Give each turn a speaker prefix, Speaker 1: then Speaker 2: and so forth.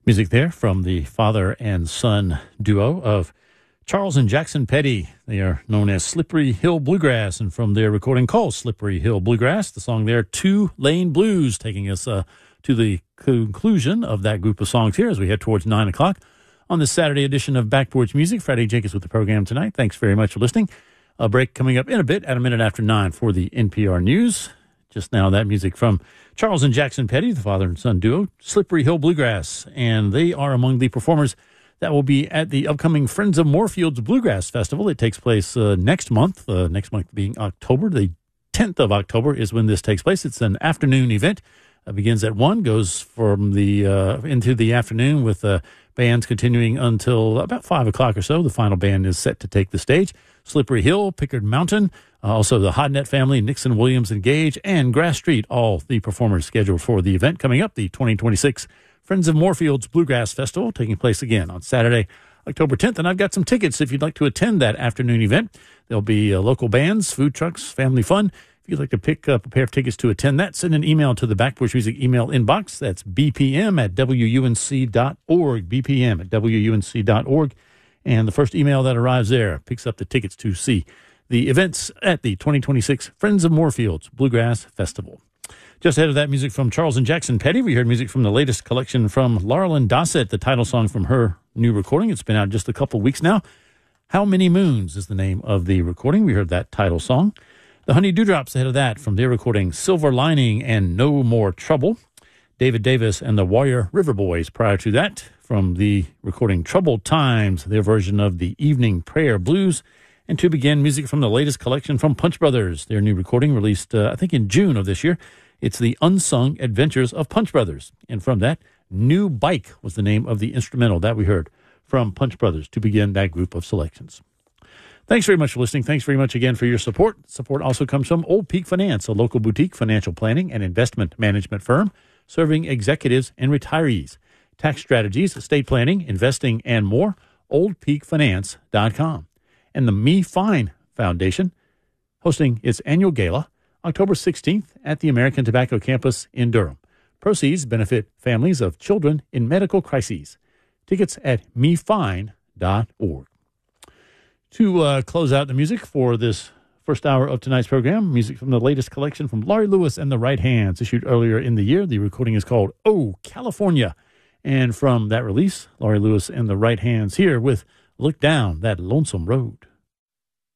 Speaker 1: Music there from the father and son duo of Charles and Jackson Petty. They are known as Slippery Hill Bluegrass, and from their recording called Slippery Hill Bluegrass, the song there, Two Lane Blues, taking us to the conclusion of that group of songs here as we head towards 9 o'clock on this Saturday edition of Back Porch Music. Friday Jenkins with the program tonight. Thanks very much for listening. A break coming up in a bit at a minute after 9 for the NPR News. Just now, that music from Charles and Jackson Petty, the father and son duo, Slippery Hill Bluegrass. And they are among the performers that will be at the upcoming Friends of Moorfields Bluegrass Festival. It takes place next month being October. The 10th of October is when this takes place. It's an afternoon event. It begins at 1, goes from the into the afternoon with bands continuing until about 5 o'clock or so. The final band is set to take the stage. Slippery Hill, Pickard Mountain, also the Hodnett family, Nixon, Williams, and Gage, and Grass Street, all the performers scheduled for the event coming up, the 2026 Friends of Moorfields Bluegrass Festival, taking place again on Saturday, October 10th. And I've got some tickets if you'd like to attend that afternoon event. There'll be local bands, food trucks, family fun. If you'd like to pick up a pair of tickets to attend that, send an email to the Back Porch Music email inbox. That's bpm@wunc.org, bpm@wunc.org. And the first email that arrives there picks up the tickets to see the events at the 2026 Friends of Moorfields Bluegrass Festival. Just ahead of that, music from Charles and Jackson Petty. We heard music from the latest collection from Laurelyn Dossett, the title song from her new recording. It's been out just a couple weeks now. How Many Moons is the name of the recording. We heard that title song. The Honey Dewdrops ahead of that from their recording Silver Lining and No More Trouble. David Davis and the Warrior River Boys prior to that from the recording Troubled Times, their version of the Evening Prayer Blues. And to begin, music from the latest collection from Punch Brothers, their new recording released, I think, in June of this year. It's The Unsung Adventures of Punch Brothers. And from that, New Bike was the name of the instrumental that we heard from Punch Brothers to begin that group of selections. Thanks very much for listening. Thanks very much again for your support. Support also comes from Old Peak Finance, a local boutique financial planning and investment management firm serving executives and retirees. Tax strategies, estate planning, investing, and more, oldpeakfinance.com. And the Me Fine Foundation, hosting its annual gala October 16th at the American Tobacco Campus in Durham. Proceeds benefit families of children in medical crises. Tickets at mefine.org. To close out the music for this first hour of tonight's program, music from the latest collection from Laurie Lewis and the Right Hands, issued earlier in the year. The recording is called Oh, California. And from that release, Laurie Lewis and the Right Hands here with Look Down That Lonesome Road.